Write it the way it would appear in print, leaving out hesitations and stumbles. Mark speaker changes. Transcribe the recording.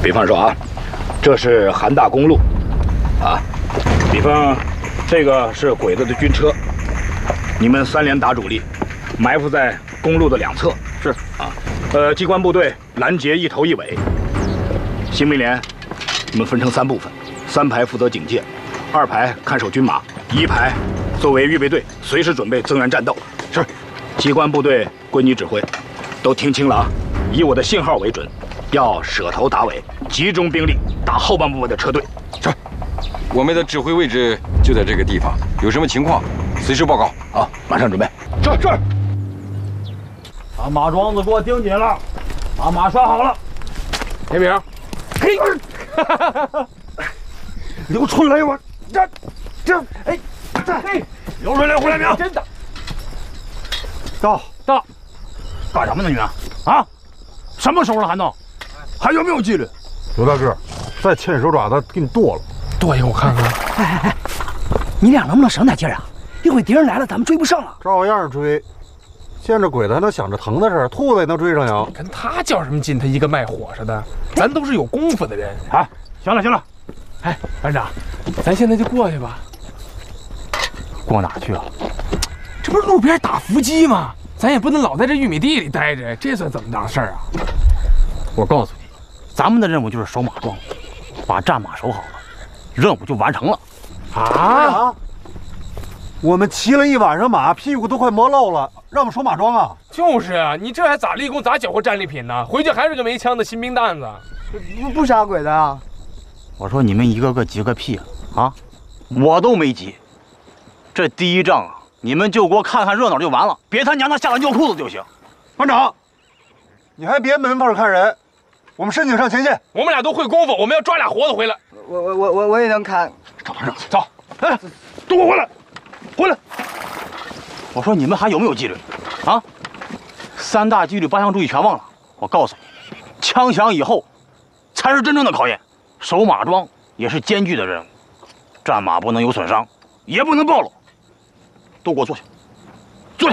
Speaker 1: 比方说啊，这是韩大公路，啊，比方这个是鬼子的军车，你们3连打主力，埋伏在公路的2侧。是啊，机关部队拦截一头一尾。新民连，你们分成3部分，3排负责警戒，2排看守军马，1排作为预备队，随时准备增援战斗。是，机关部队归你指挥，都听清了啊！以我的信号为准，要舍头打尾，集中兵力打后半部分的车队。是，
Speaker 2: 我们的指挥位置就在这个地方，有什么情况随时报告。
Speaker 1: 好，马上准备。是。把马桩子给我钉紧了，把马拴好了。
Speaker 3: 铁饼，嘿，
Speaker 1: 刘春雷，我哎，嘿，刘春雷，胡来明，
Speaker 3: 真的。
Speaker 1: 到，干什么呢你们？啊，什么时候了还弄？还有没有纪律？
Speaker 4: 刘大个，再牵手爪子给你剁了。
Speaker 3: 剁一个我看看。
Speaker 5: 哎，你俩能不能省点劲儿啊？一会敌人来了，咱们追不上了。
Speaker 4: 照样追。见着鬼子还能想着疼的事儿，兔子也能追上呀。
Speaker 3: 跟他较什么劲？他一个卖火烧的，咱都是有功夫的人。
Speaker 1: 啊，行了，
Speaker 3: 哎，班长，咱现在就过去吧。
Speaker 1: 过哪去啊？
Speaker 3: 这不是路边打伏击吗？咱也不能老在这玉米地里待着，这算怎么当事儿啊？
Speaker 1: 我告诉你，咱们的任务就是守马庄，把战马守好了，任务就完成了。
Speaker 4: 啊！我们骑了一晚上马，屁股都快磨漏了，让我们守马庄啊！
Speaker 3: 就是啊，你这还咋立功咋缴获战利品呢？回去还是个没枪的新兵蛋子。
Speaker 5: 不杀鬼的啊！
Speaker 1: 我说你们一个个急个屁啊！我都没急，这第一仗啊，你们就给我看看热闹就完了，别他娘的吓得尿裤子就行。
Speaker 4: 班长，你还别门缝看人，我们申请上前线。
Speaker 3: 我们俩都会功夫，我们要抓俩活的回来。
Speaker 5: 我也能看。
Speaker 1: 找班长，走！哎，都给我回来！回来！我说你们还有没有纪律？啊，3大纪律8项注意全忘了。我告诉你，枪响以后才是真正的考验。守马庄也是艰巨的任务，战马不能有损伤，也不能暴露。都给我坐下。